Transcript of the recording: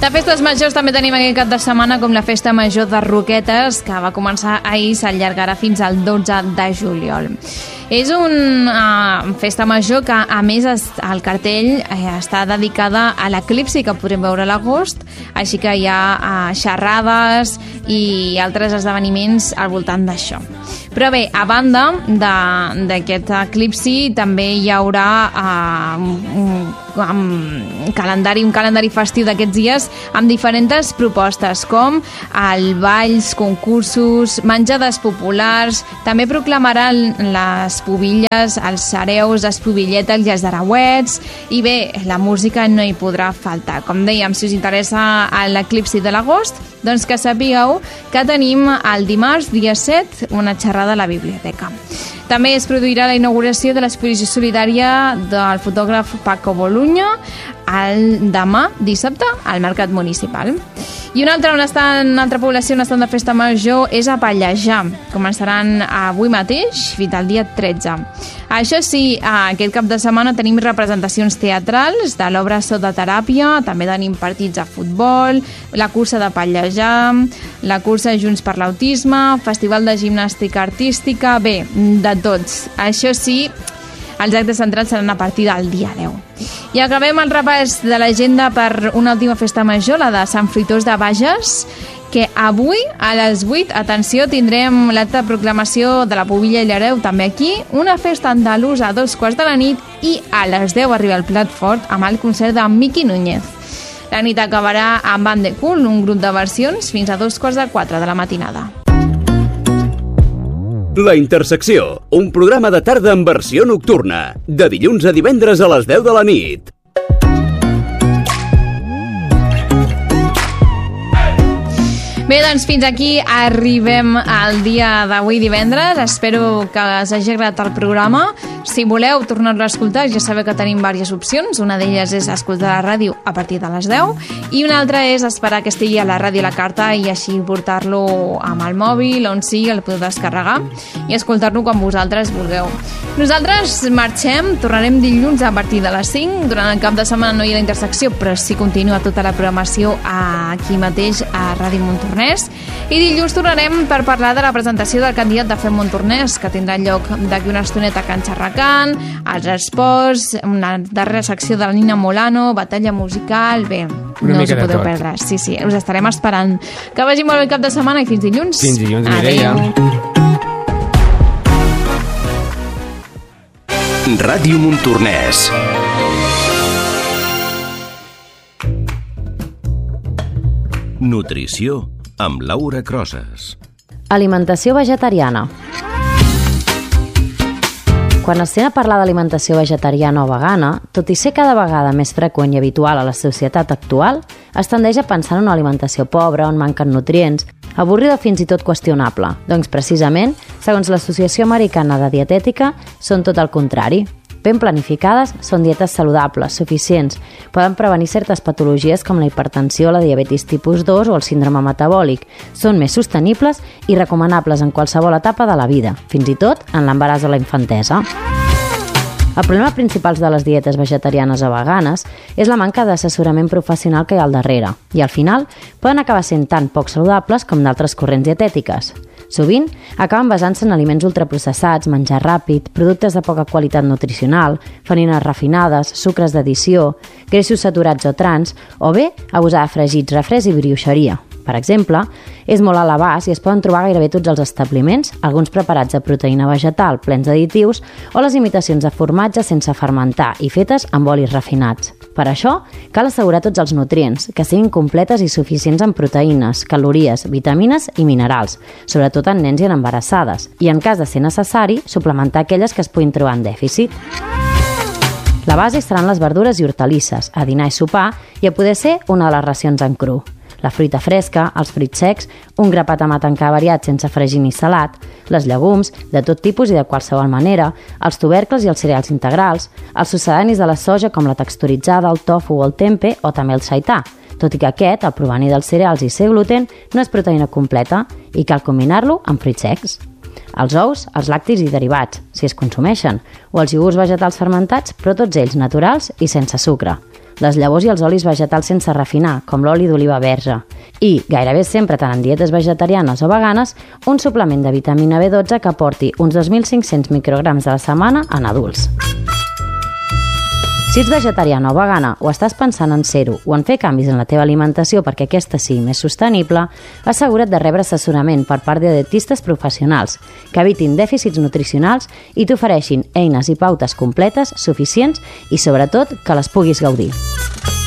De festes majors també tenim aquest cap de setmana, com la festa major de Roquetes, que va començar ahir i s'allargarà fins al 12 de juliol. És una festa major que, a més, el cartell està dedicada a l'eclipsi que podrem veure a l'agost, així que hi ha xerrades i altres esdeveniments al voltant d'això. Però bé, a banda d'aquest eclipsi, també hi haurà un calendari festiu d'aquests dies amb diferents propostes, com balls, concursos, menjades populars. També proclamaran les pubilles, els hereus, les pubilletes i els arauets, i bé, la música no hi podrà faltar. Com dèiem, si us interessa l'eclipsi de l'agost, doncs que sapigueu que tenim el dimarts, dia 7, una xerrada a la biblioteca. També es produirà la inauguració de l'exposició solidària del fotògraf Paco Boluño demà, dissabte, al Mercat Municipal. I una altra població on estan de festa major és a Pallejà. Començaran avui mateix fins al dia 13. Això sí, aquest cap de setmana tenim representacions teatrals de l'obra Sototeràpia, també tenim partits de futbol, la cursa de Pallejà, la cursa Junts per l'Autisme, festival de gimnàstica artística, bé, de tots. Això sí, els actes centrals seran a partir del dia 10. I acabem el repàs de l'agenda per una última festa major, la de Sant Fruitós de Bages, que avui a les 8, atenció, tindrem l'acte de proclamació de la pubilla i l'hereu també aquí, una festa andalusa a 2:15 i a les 10 arriba el plat fort amb el concert de Miqui Núñez. La nit acabarà amb Band de Cool, un grup de versions, fins a 3:45 de la matinada. La Intersecció, un programa de tarda en versió nocturna, de dilluns a divendres a les 10 de la nit. Bé, doncs fins aquí arribem al dia d'avui divendres. Espero que us hagi agradat el programa. Si voleu tornar-lo a escoltar, ja sabeu que tenim diverses opcions. Una d'elles és escoltar la ràdio a partir de les 10 i una altra és esperar que estigui a la ràdio a la carta i així portar-lo amb el mòbil, on sigui, el podeu descarregar i escoltar-lo quan vosaltres vulgueu. Nosaltres marxem, tornarem dilluns a partir de les 5. Durant el cap de setmana no hi ha la Intersecció, però sí continua tota la programació aquí mateix a Ràdio Montornès. I dilluns tornarem per parlar de la presentació del candidat de Fem Montornès, que tindrà lloc d'aquí una estoneta a Can Xerracant, els esports, una darrera secció de la Nina Molano, batalla musical. Bé, no us ho podeu perdre. Sí, us estarem esperant. Que vagi molt bé el cap de setmana i fins dilluns. Fins dilluns, Mireia. Ràdio Montornès. Nutrició amb Laura Crosas. Alimentació vegetariana. Quan es sent a parlar d'alimentació vegetariana o vegana, tot i ser cada vegada més freqüent i habitual a la societat actual, es tendeix a pensar en una alimentació pobra, on manquen nutrients, avorrida o fins i tot qüestionable. Doncs precisament, segons l'Associació Americana de Dietètica, són tot el contrari. Ben planificades, són dietes saludables, suficients, poden prevenir certes patologies com la hipertensió, la diabetis tipus 2 o el síndrome metabòlic, són més sostenibles i recomanables en qualsevol etapa de la vida, fins i tot en l'embaràs o la infantesa. El problema principal de les dietes vegetarianes o veganes és la manca d'assessorament professional que hi ha al darrere i al final poden acabar sent tan poc saludables com d'altres corrents dietètiques. Sovint acaben basant-se en aliments ultraprocessats, menjar ràpid, productes de poca qualitat nutricional, farines refinades, sucres d'addició, greixos saturats o trans, o bé abusar de fregits, refresc i brioixeria. Per exemple, és molt a l'abast i es poden trobar gairebé tots els establiments, alguns preparats de proteïna vegetal plens d'additius o les imitacions de formatge sense fermentar i fetes amb olis refinats. Per això, cal assegurar tots els nutrients, que siguin completes i suficients en proteïnes, calories, vitamines i minerals, sobretot en nens i en embarassades, i en cas de ser necessari, suplementar aquelles que es puguin trobar en dèficit. La base seran les verdures i hortalisses, a dinar i sopar, i a poder ser una de les racions en cru. La fruita fresca, els fruits secs, un grapat amb atancà variat sense fregir ni salat, les llegums, de tot tipus i de qualsevol manera, els tubercles i els cereals integrals, els succedanis de la soja com la texturitzada, el tofu o el tempeh o també el seità, tot i que aquest, el provenir dels cereals i ser gluten, no és proteïna completa i cal combinar-lo amb fruits secs. Els ous, els làctics i derivats, si es consumeixen, o els iogurts vegetals fermentats, però tots ells naturals i sense sucre. les llavors i els olis vegetals sense refinar, com l'oli d'oliva verge. I, gairebé sempre tant en dietes vegetarianes o veganes, un suplement de vitamina B12 que aporti uns 2.500 micrograms a la setmana en adults. Si ets vegetariana o vegana o estàs pensant en ser-ho o en fer canvis en la teva alimentació perquè aquesta sigui més sostenible, assegura't de rebre assessorament per part de dietistes professionals que evitin dèficits nutricionals i t'ofereixin eines i pautes completes, suficients i, sobretot, que les puguis gaudir.